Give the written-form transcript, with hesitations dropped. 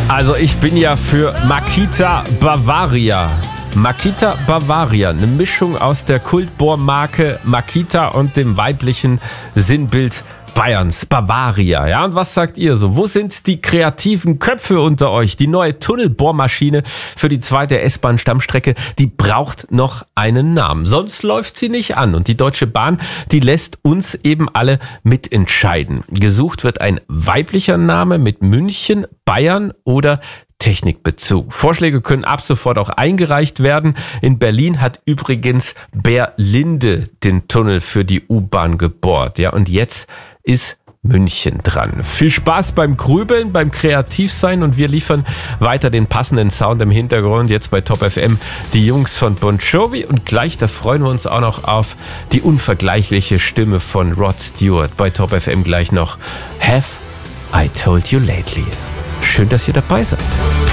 Also ich bin ja für Makita Bavaria. Makita Bavaria, eine Mischung aus der Kultbohrmarke Makita und dem weiblichen Sinnbild Bayerns, Bavaria. Ja, und was sagt ihr so? Wo sind die kreativen Köpfe unter euch? Die neue Tunnelbohrmaschine für die zweite S-Bahn-Stammstrecke, die braucht noch einen Namen. Sonst läuft sie nicht an. Und die Deutsche Bahn, die lässt uns eben alle mitentscheiden. Gesucht wird ein weiblicher Name mit München, Bayern oder Technikbezug. Vorschläge können ab sofort auch eingereicht werden. In Berlin hat übrigens Berlinde den Tunnel für die U-Bahn gebohrt. Ja, und jetzt ist München dran. Viel Spaß beim Grübeln, beim Kreativsein und wir liefern weiter den passenden Sound im Hintergrund. Jetzt bei Top FM die Jungs von Bon Jovi und gleich, da freuen wir uns auch noch auf die unvergleichliche Stimme von Rod Stewart. Bei Top FM gleich noch Have I Told You Lately. Schön, dass ihr dabei seid.